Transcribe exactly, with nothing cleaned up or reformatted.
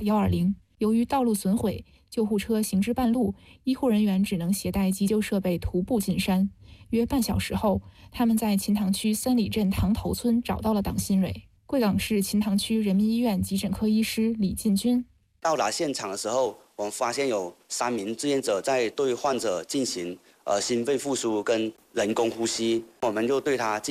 一二零。由于道路损毁，救护车行至半路，医护人员只能携带急救设备徒步进山。约半小时后，他们在秦塘区三里镇塘头村找到了党新蕊。贵港市秦塘区人民医院急诊科医师李进军到达现场的时候，我们发现有三名志愿者在对患者进行呃心肺复苏跟人工呼吸，我们就对他进